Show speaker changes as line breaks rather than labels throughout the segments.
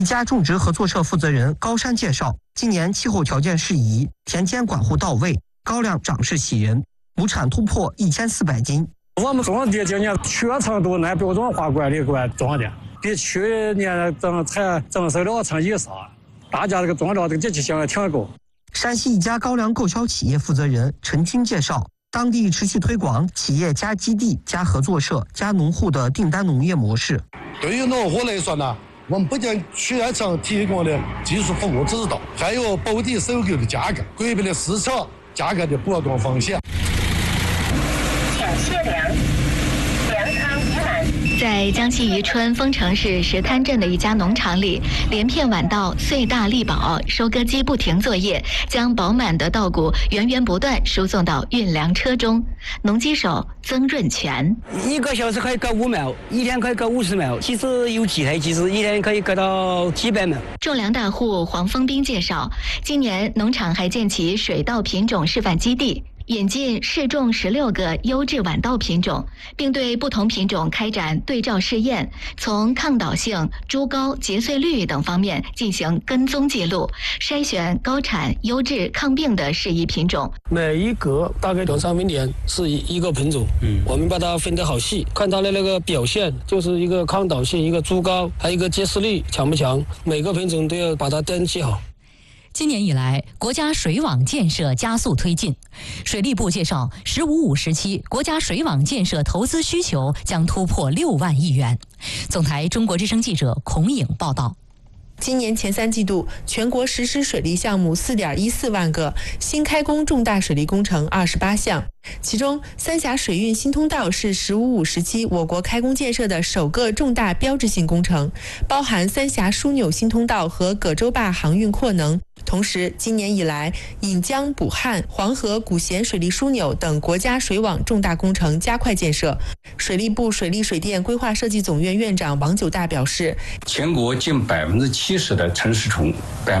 一家种植合作社负责人高山介绍，今年气候条件适宜，田间管护到位，高粱长势喜人，亩产突破1400斤。
我们种的今年全程都按标准化管理种的，比去年增收2成以上，大家这个种料这个积极性也挺高。
山西一家高粱购销企业负责人陈军介绍，当地持续推广企业加基地、加合作社、加农户的订单农业模式。
对于农户来说呢，我们不仅全程提供的技术服务指导，还有保底收购的价格，规避了市场价格的波动风险。
请卸粮仓已满。
在江西宜春丰城市石滩镇的一家农场里，连片晚稻穗大力饱，收割机不停作业，将饱满的稻谷源源不断输送到运粮车中。农机手曾润全
，1个小时可以割5亩，一天可以割50亩，其实有几台机子，一天可以割到几百亩。
种粮大户黄峰斌介绍，今年农场还建起水稻品种示范基地，引进试种16个优质晚稻品种，并对不同品种开展对照试验，从抗倒性、株高、结穗率等方面进行跟踪记录，筛选高产、优质、抗病的适宜品种。
每一格大概2-3分田是一个品种，我们把它分得好细，看它的那个表现，就是一个抗倒性、一个株高，还有一个结穗率强不强，每个品种都要把它登记好。
今年以来，国家水网建设加速推进。水利部介绍，“15+5”时期，国家水网建设投资需求将突破6万亿元。总台中国之声记者孔颖报道。
今年前3季度，全国实施水利项目4.14万个，新开工重大水利工程28项。其中，三峡水运新通道是“15+5”时期我国开工建设的首个重大标志性工程，包含三峡枢纽新通道和葛洲坝航运扩能。同时，今年以来，引江补汉、黄河古咸水利枢纽等国家水网重大工程加快建设。水利部水利水电规划设计总院院长王九大表示，
全国近70%的城市群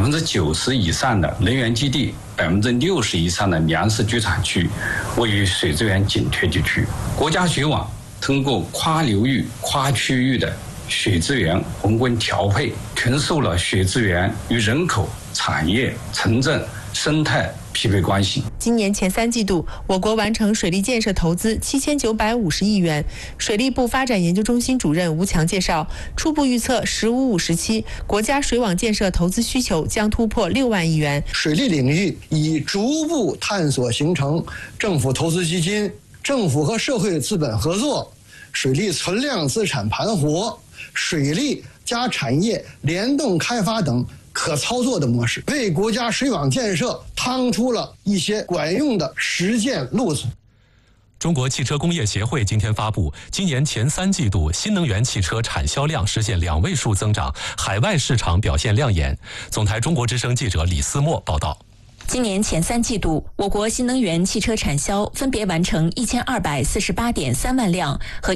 ，90%以上的能源基地，60%以上的粮食居产区位于水资源紧缺地区。国家水网通过跨流域、跨区域的水资源宏观调配，承受了水资源与人口、产业、城镇、生态匹配关系。
今年前3季度，我国完成水利建设投资7950亿元。水利部发展研究中心主任吴强介绍，初步预测“15+5”时期，国家水网建设投资需求将突破6万亿元。
水利领域已逐步探索形成政府投资基金、政府和社会资本合作、水利存量资产盘活、水利加产业联动开发等可操作的模式，为国家水网建设趟出了一些管用的实践路子。
中国汽车工业协会今天发布，今年前3季度新能源汽车产销量实现2位数增长，海外市场表现亮眼。总台中国之声记者李思墨报道。
今年前3季度，我国新能源汽车产销分别完成1248.3万辆和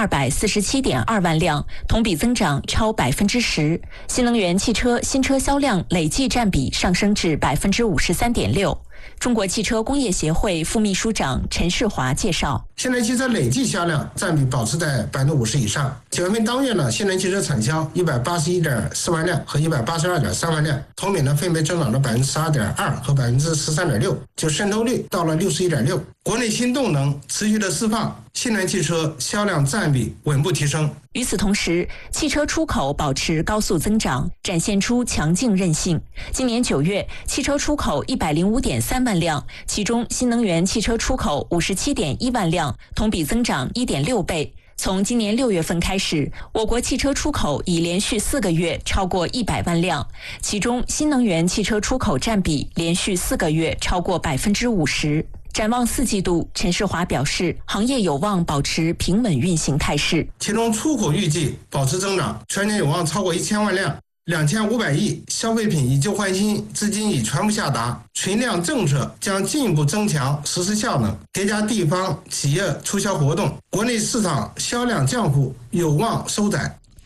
1247.2万辆，同比增长超10%。新能源汽车新车销量累计占比上升至53.6%。中国汽车工业协会副秘书长陈世华介绍，
新能源汽车累计销量占比保持在50%以上。9月份当月呢，新能源汽车产销181.4万辆和182.3万辆，同比呢分别增长了12.2%和13.6%，就渗透率到了61.6%。国内新动能持续的释放，新能源汽车销量占比稳步提升。
与此同时，汽车出口保持高速增长，展现出强劲韧性。今年9月，汽车出口105.3万辆，其中新能源汽车出口57.1万辆，同比增长1.6倍。从今年6月份开始，我国汽车出口已连续4个月超过100万辆，其中新能源汽车出口占比连续4个月超过50%。展望4季度，陈世华表示，行业有望保持平稳运行态势。
其中出口预计保持增长，全年有望超过1000万辆，2500亿消费品以旧换新，资金已全部下达，存量政策将进一步增强实施效能，叠加地方企业促销活动，国内市场销量降幅有望收窄。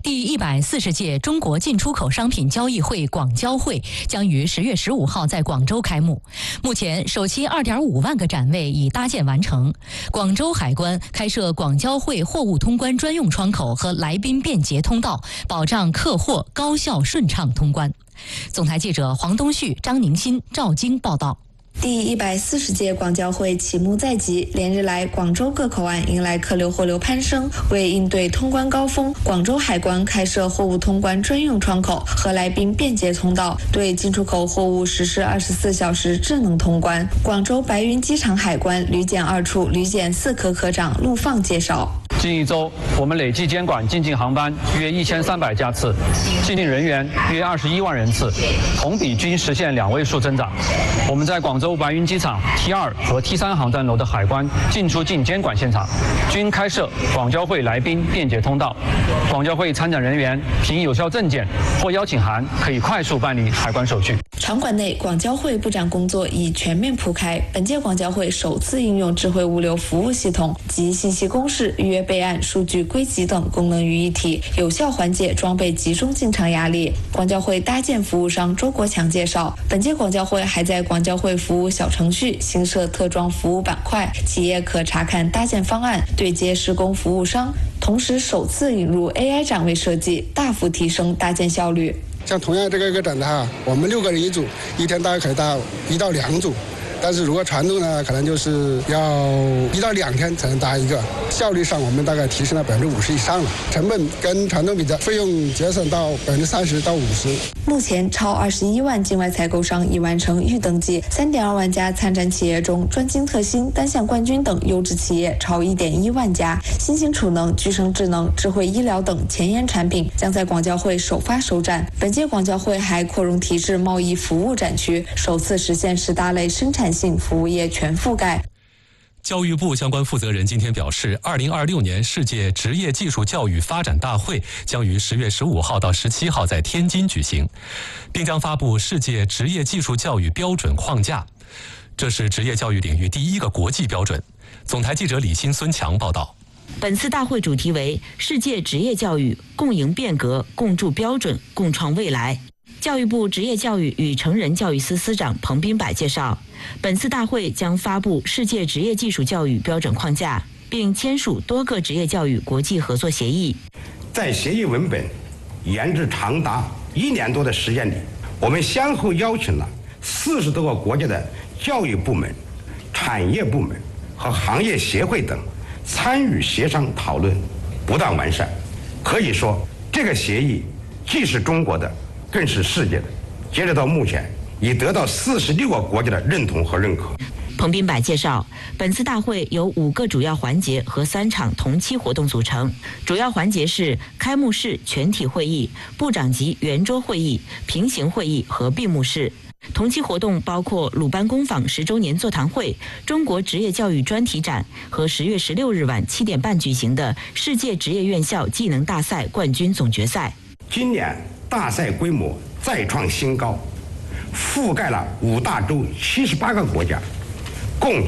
第140届中国进出口商品交易会广交会将于10月15号在广州开幕。目前，首期2.5万个展位已搭建完成。广州海关开设广交会货物通关专用窗口和来宾便捷通道，保障客货高效顺畅通关。总台记者黄东旭、张宁新、赵晶报道。
第140届广交会启幕在即，连日来，广州各口岸迎来客流货流攀升。为应对通关高峰，广州海关开设货物通关专用窗口和来宾便捷通道，对进出口货物实施24小时智能通关。广州白云机场海关旅检2处旅检4科科长陆放介绍。
近一周，我们累计监管进境航班约1300架次，进境人员约21万人次，同比均实现2位数增长。我们在广州白云机场 T2 和 T3 航站楼的海关进出境监管现场，均开设广交会来宾便捷通道。广交会参展人员凭有效证件或邀请函，可以快速办理海关手续。
场馆内，广交会布展工作已全面铺开。本届广交会首次应用智慧物流服务系统及信息公示、预约备案、数据归集等功能于一体，有效缓解装备集中进场压力。广交会搭建服务商周国强介绍，本届广交会还在广交会服务小程序新设特装服务板块，企业可查看搭建方案，对接施工服务商。同时，首次引入 AI 展位设计，大幅提升搭建效率。
像同样这个一个展台，我们6个人一组，一天大概可以搭1到2组。但是如果传统呢，可能就是要1到2天才能搭一个，效率上我们大概提升了50%以上了，成本跟传统比的费用节省到30%到50%。
目前超21万境外采购商已完成预登记，3.2万家参展企业中，专精特新、单项冠军等优质企业超1.1万家。新型储能、具生智能、智慧医疗等前沿产品将在广交会首发首展。本届广交会还扩容提质贸易服务展区，首次实现10大类生产性服务业全覆盖。
教育部相关负责人今天表示，2026年世界职业技术教育发展大会将于10月15号到17号在天津举行，并将发布世界职业技术教育标准框架。这是职业教育领域第一个国际标准。总台记者李欣、孙强报道。
本次大会主题为世界职业教育共赢变革、共筑标准、共创未来。教育部职业教育与成人教育司司长彭斌柏介绍，本次大会将发布世界职业技术教育标准框架，并签署多个职业教育国际合作协议。
在协议文本研制长达1年多的时间里，我们先后邀请了40多个国家的教育部门、产业部门和行业协会等参与协商讨论，不断完善。可以说，这个协议既是中国的，更是世界的。截止到目前，已得到46个国家的认同和认可。
彭斌柏介绍，本次大会由5个主要环节和3场同期活动组成。主要环节是开幕式全体会议、部长级圆桌会议、平行会议和闭幕式。同期活动包括鲁班工坊10周年座谈会、中国职业教育专题展和10月16日晚7点半举行的世界职业院校技能大赛冠军总决赛。
今年大赛规模再创新高，覆盖了5大洲78个国家，共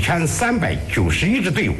9391支队伍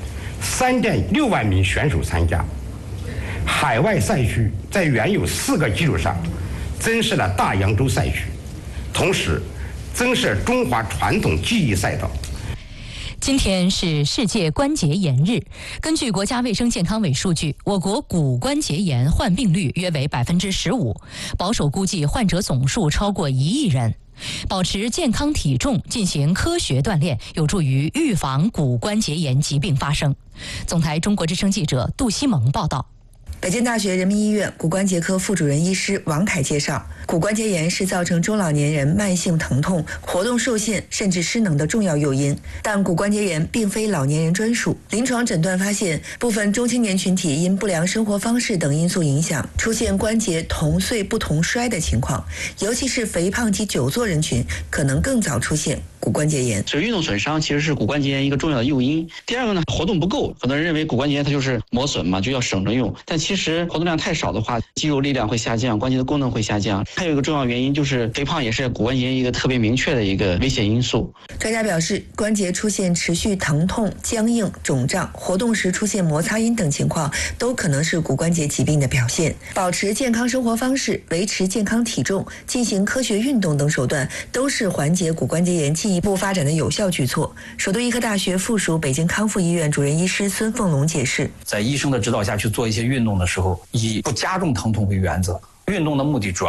，3.6万名选手参加。海外赛区在原有4个基础上增设了大洋洲赛区，同时增设中华传统技艺赛道。
今天是世界关节炎日。根据国家卫生健康委数据，我国骨关节炎患病率约为15%，保守估计患者总数超过1亿人。保持健康体重，进行科学锻炼，有助于预防骨关节炎疾病发生。总台中国之声记者杜西蒙报道。
北京大学人民医院骨关节科副主任医师王凯介绍，骨关节炎是造成中老年人慢性疼痛、活动受限甚至失能的重要诱因，但骨关节炎并非老年人专属。临床诊断发现，部分中青年群体因不良生活方式等因素影响，出现关节同岁不同衰的情况，尤其是肥胖及久坐人群可能更早出现骨关节炎。
所以运动损伤其实是骨关节炎一个重要的诱因。第二个呢，活动不够，很多人认为骨关节炎它就是磨损嘛，就要省着用，但其其实活动量太少的话，肌肉力量会下降，关节的功能会下降。还有一个重要原因就是肥胖也是骨关节炎一个特别明确的一个危险因素。
专家表示，关节出现持续疼痛、僵硬、肿胀，活动时出现摩擦音等情况，都可能是骨关节疾病的表现。保持健康生活方式、维持健康体重、进行科学运动等手段，都是缓解骨关节炎进一步发展的有效举措。首都医科大学附属北京康复医院主任医师孙凤龙解释，
在医生的指导下去做一些运动的时候，以不加重疼痛为原则。运动的目的主要